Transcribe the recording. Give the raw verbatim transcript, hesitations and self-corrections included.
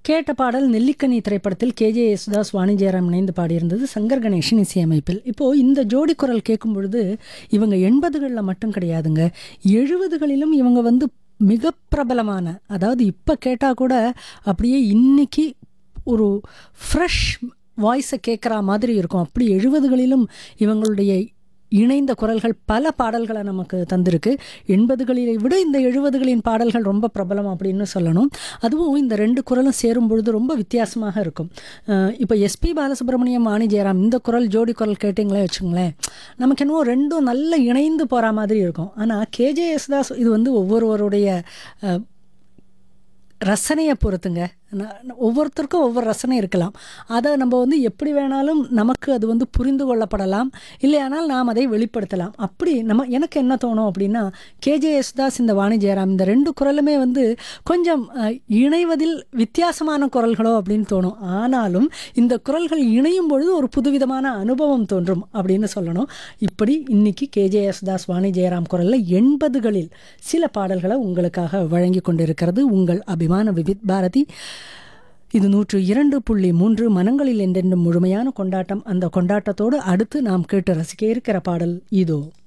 கேட்ட பாடல் நெல்லிக்கனி திரைப்படத்தில் கேஜே யேசுதாஸ் வாணி ஜெயராம் இணைந்து பாடியிருந்தது சங்கர் கணேஷின் இசையமைப்பில். இப்போது இந்த ஜோடி குரல் கேட்கும் பொழுது இவங்க எண்பதுகளில் மட்டும் கிடையாதுங்க, எழுபதுகளிலும் இவங்க வந்து மிக பிரபலமான, அதாவது இப்போ கேட்டால் கூட அப்படியே இன்னைக்கு ஒரு ஃப்ரெஷ் வாய்ஸை கேட்குற மாதிரி இருக்கும். அப்படி எழுபதுகளிலும் இவங்களுடைய இணைந்த குரல்கள் பல பாடல்களை நமக்கு தந்திருக்கு. எண்பதுகளிலை விட இந்த எழுபதுகளின் பாடல்கள் ரொம்ப பிரபலம் அப்படின்னு சொல்லணும். அதுவும் இந்த ரெண்டு குரலும் சேரும் பொழுது ரொம்ப வித்தியாசமாக இருக்கும். இப்போ எஸ்பி பாலசுப்ரமணியம் வாணி ஜெயராம் இந்த குரல் ஜோடி குரல் கேட்டிங்களே வச்சுங்களேன், நமக்கு என்னவோ ரெண்டும் நல்ல இணைந்து போகிற மாதிரி இருக்கும். ஆனால் கேஜே யேசுதாஸ் இது வந்து ஒவ்வொருவருடைய ரசனையை பொறுத்துங்க. ஒவ்வொருத்தருக்கும் ஒவ்வொரு ரசனை இருக்கலாம். அதை நம்ம வந்து எப்படி வேணாலும் நமக்கு அது வந்து புரிந்து கொள்ளப்படலாம், இல்லையானால் நாம் அதை வெளிப்படுத்தலாம். அப்படி நம்ம எனக்கு என்ன தோணும் அப்படின்னா, கேஜே யேசுதாஸ் இந்த வாணி ஜெயராம் இந்த ரெண்டு குரலுமே வந்து கொஞ்சம் இணைவதில் வித்தியாசமான குரல்களோ அப்படின்னு தோணும். ஆனாலும் இந்த குரல்கள் இணையும் பொழுது ஒரு புதுவிதமான அனுபவம் தோன்றும் அப்படின்னு சொல்லணும். இப்படி இன்னைக்கு கேஜே யேசுதாஸ் வாணி ஜெயராம் குரலில் எண்பதுகளில் சில பாடல்களை உங்களுக்காக வழங்கி கொண்டிருக்கிறது உங்கள் அபிமான விவித் பாரதி. இது நூற்று இரண்டு புள்ளி மூன்று மனங்களில் என்றென்றும் முழுமையான கொண்டாட்டம். அந்த கொண்டாட்டத்தோடு அடுத்து நாம் கேட்டு ரசிக்க இருக்கிற பாடல் இதோ.